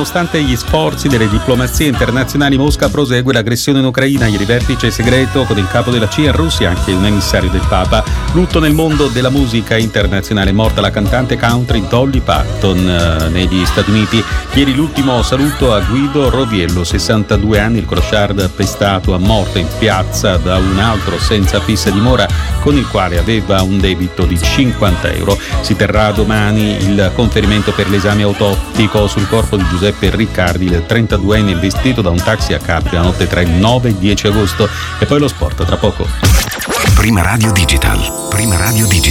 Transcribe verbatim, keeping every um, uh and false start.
nonostante gli sforzi delle diplomazie internazionali, Mosca prosegue l'aggressione in Ucraina. Ieri vertice segreto con il capo della C I A in Russia, anche un emissario del Papa. Lutto nel mondo della musica internazionale, morta la cantante country Dolly Parton eh, negli Stati Uniti. Ieri l'ultimo saluto a Guido Roviello, sessantadue anni, il crociard pestato a morte in piazza da un altro senza fissa dimora con il quale aveva un debito di cinquanta euro. Si terrà domani il conferimento per l'esame autoptico sul corpo di Giuseppe Riccardi, il trentaduenne investito da un taxi a Capri la notte tra il nove e il dieci agosto. E poi lo sport tra poco. Prima Radio Digital. Prima Radio Digital.